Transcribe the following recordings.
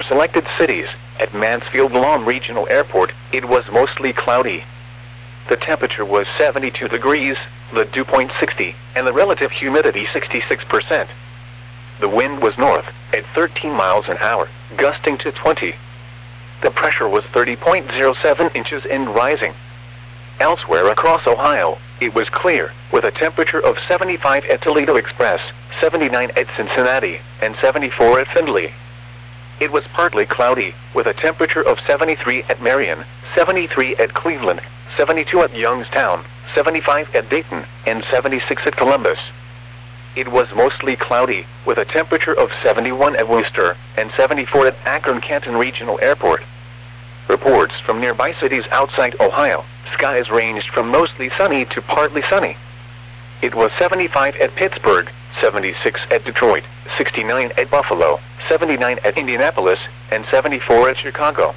selected cities. At Mansfield Lawn Regional Airport, it was mostly cloudy. The temperature was 72 degrees, the dew point 60, and the relative humidity 66%. The wind was north, at 13 miles an hour, gusting to 20. The pressure was 30.07 inches and rising. Elsewhere across Ohio, it was clear, with a temperature of 75 at Toledo Express, 79 at Cincinnati, and 74 at Findlay. It was partly cloudy, with a temperature of 73 at Marion, 73 at Cleveland, 72 at Youngstown, 75 at Dayton, and 76 at Columbus. It was mostly cloudy, with a temperature of 71 at Worcester, and 74 at Akron-Canton Regional Airport. Reports from nearby cities outside Ohio, skies ranged from mostly sunny to partly sunny. It was 75 at Pittsburgh, 76 at Detroit, 69 at Buffalo, 79 at Indianapolis, and 74 at Chicago.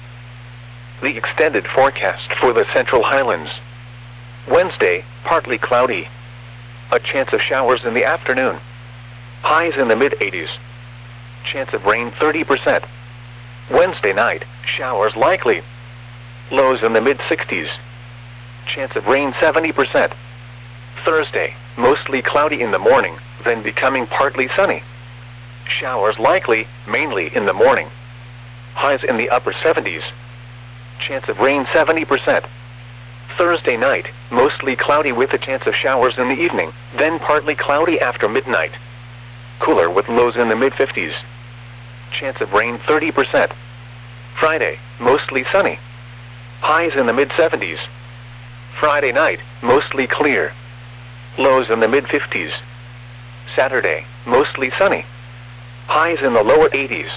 The extended forecast for the Central Highlands. Wednesday, partly cloudy. A chance of showers in the afternoon. Highs in the mid-80s. Chance of rain 30%. Wednesday night, showers likely. Lows in the mid-60s. Chance of rain 70%. Thursday, mostly cloudy in the morning, then becoming partly sunny. Showers likely, mainly in the morning. Highs in the upper 70s. Chance of rain 70%. Thursday night, mostly cloudy with a chance of showers in the evening, then partly cloudy after midnight. Cooler with lows in the mid-50s. Chance of rain 30%. Friday, mostly sunny. Highs in the mid-70s. Friday night, mostly clear. Lows in the mid-50s. Saturday, mostly sunny. Highs in the lower 80s.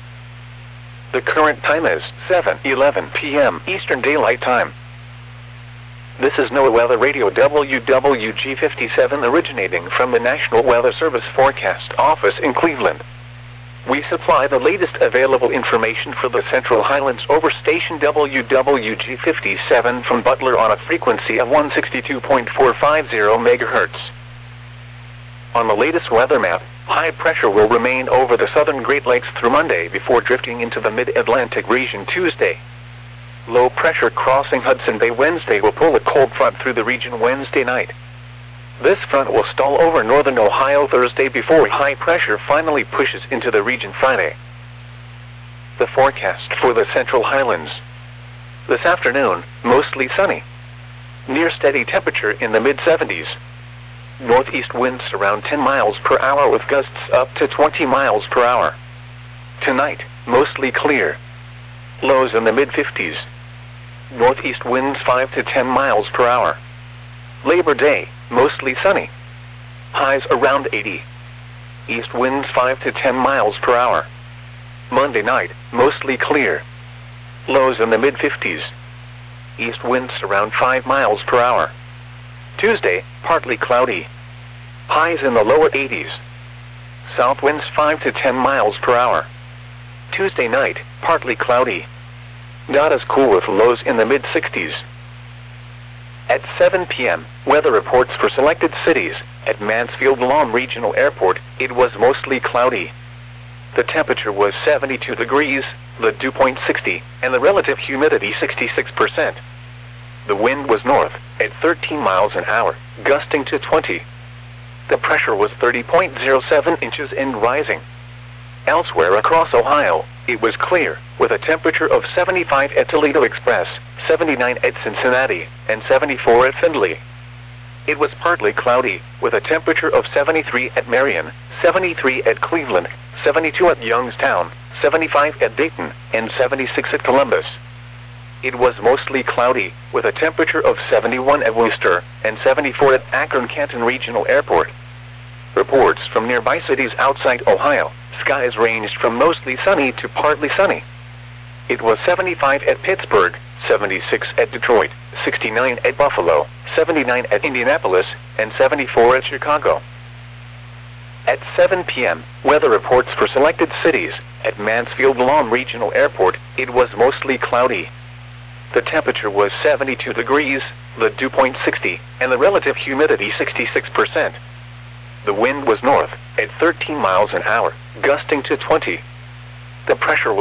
The current time is 7:11 p.m. Eastern Daylight Time. This is NOAA Weather Radio WWG57 originating from the National Weather Service Forecast Office in Cleveland. We supply the latest available information for the Central Highlands over station WWG57 from Butler on a frequency of 162.450 MHz. On the latest weather map, high pressure will remain over the southern Great Lakes through Monday before drifting into the mid-Atlantic region Tuesday. Low pressure crossing Hudson Bay Wednesday will pull a cold front through the region Wednesday night. This front will stall over northern Ohio Thursday before high pressure finally pushes into the region Friday. The forecast for the Central Highlands. This afternoon, mostly sunny. Near steady temperature in the mid-70s. Northeast winds around 10 miles per hour with gusts up to 20 miles per hour. Tonight, mostly clear. Lows in the mid-50s. Northeast winds 5 to 10 miles per hour. Labor Day, mostly sunny. Highs around 80. East winds 5 to 10 miles per hour. Monday night, mostly clear. Lows in the mid-50s. East winds around 5 miles per hour. Tuesday, partly cloudy. Highs in the lower 80s. South winds 5 to 10 miles per hour. Tuesday night, partly cloudy. Not as cool with lows in the mid-60s. At 7 p.m., weather reports for selected cities. At Mansfield Lawn Regional Airport, it was mostly cloudy. The temperature was 72 degrees, the dew point 60, and the relative humidity 66%. The wind was north, at 13 miles an hour, gusting to 20. The pressure was 30.07 inches and rising. Elsewhere across Ohio, it was clear, with a temperature of 75 at Toledo Express, 79 at Cincinnati, and 74 at Findlay. It was partly cloudy, with a temperature of 73 at Marion, 73 at Cleveland, 72 at Youngstown, 75 at Dayton, and 76 at Columbus. It was mostly cloudy, with a temperature of 71 at Worcester, and 74 at Akron-Canton Regional Airport. Reports from nearby cities outside Ohio, skies ranged from mostly sunny to partly sunny. It was 75 at Pittsburgh, 76 at Detroit, 69 at Buffalo, 79 at Indianapolis, and 74 at Chicago. At 7 p.m., weather reports for selected cities. At Mansfield Lawn Regional Airport, it was mostly cloudy. The temperature was 72 degrees, the dew point 60, and the relative humidity 66%. The wind was north, at 13 miles an hour, gusting to 20. The pressure was